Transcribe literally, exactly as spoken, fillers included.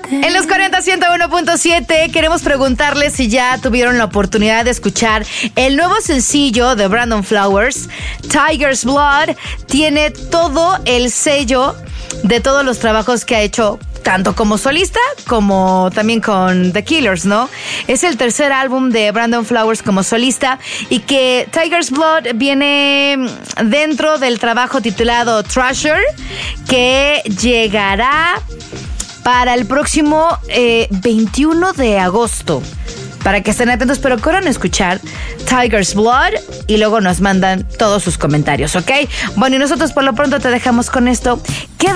En los cuarenta, ciento uno punto siete queremos preguntarles si ya tuvieron la oportunidad de escuchar el nuevo sencillo de Brandon Flowers, Tiger's Blood. Tiene todo el sello de todos los trabajos que ha hecho, tanto como solista como también con The Killers, ¿no? Es el tercer álbum de Brandon Flowers como solista y que Tiger's Blood viene dentro del trabajo titulado Treasure, que llegará para el próximo eh, veintiuno de agosto. Para que estén atentos, pero corran a escuchar Tiger's Blood y luego nos mandan todos sus comentarios, ¿ok? Bueno, y nosotros por lo pronto te dejamos con esto. Queda